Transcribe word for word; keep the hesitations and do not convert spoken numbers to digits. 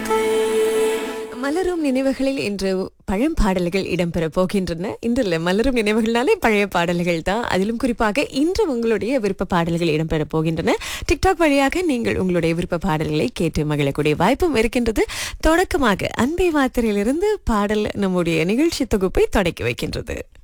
மலரும் நினைவுகளில் இன்று பழம் பாடல்கள் இடம்பெற போகின்றன. இன்றில் மலரும் நினைவுகள்னாலே பழைய பாடல்கள் தான். அதிலும் குறிப்பாக இன்று உங்களுடைய விருப்ப பாடல்கள் இடம்பெற போகின்றன. டிக்டாக் வழியாக நீங்கள் உங்களுடைய விருப்ப பாடல்களை கேட்டு மகிழக்கூடிய வாய்ப்பும் இருக்கின்றது. தொடக்கமாக அன்பை வார்த்தையிலிருந்து பாடல் நம்முடைய நிகழ்ச்சி தொகுப்பை தொடக்கி வைக்கின்றது.